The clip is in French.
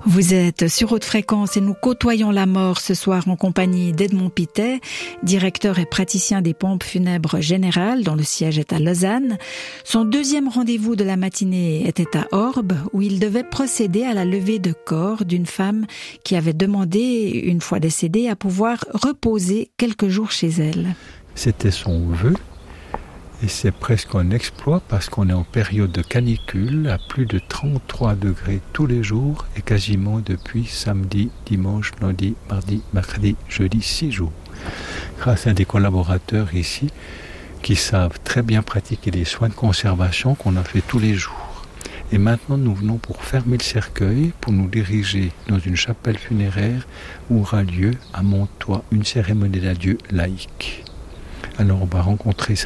Vous êtes sur Haute Fréquence et nous côtoyons la mort ce soir en compagnie d'Edmond Pittet, directeur et praticien des pompes funèbres générales dont le siège est à Lausanne. Son deuxième rendez-vous de la matinée était à Orbe où il devait procéder à la levée de corps d'une femme qui avait demandé, une fois décédée, à pouvoir reposer quelques jours chez elle. C'était son vœu. Et c'est presque un exploit parce qu'on est en période de canicule à plus de 33 degrés tous les jours et quasiment depuis samedi, dimanche, lundi, mardi, mercredi, jeudi, 6 jours. Grâce à des collaborateurs ici qui savent très bien pratiquer les soins de conservation qu'on a fait tous les jours. Et maintenant nous venons pour fermer le cercueil, pour nous diriger dans une chapelle funéraire où aura lieu à Montois une cérémonie d'adieu laïque. Alors on va rencontrer